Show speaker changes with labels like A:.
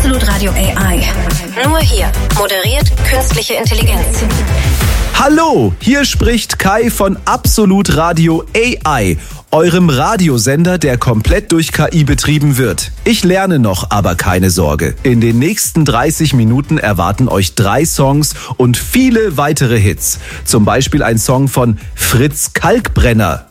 A: Absolut Radio AI. Nur hier moderiert künstliche Intelligenz.
B: Hallo, hier spricht Kai von Absolut Radio AI, eurem Radiosender, der komplett durch KI betrieben wird. Ich lerne noch, aber keine Sorge. In den nächsten 30 Minuten erwarten euch 3 Songs und viele weitere Hits. Zum Beispiel ein Song von Fritz Kalkbrenner.